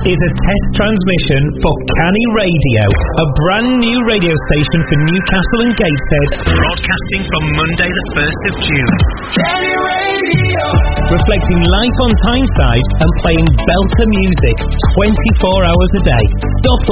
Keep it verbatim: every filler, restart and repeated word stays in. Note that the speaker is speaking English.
is a test transmission for Canny Radio, a brand new radio station for Newcastle and Gateshead, broadcasting from Monday the first of June. Canny Radio! Reflecting life on Tyneside and playing belter music twenty-four hours a day. Stop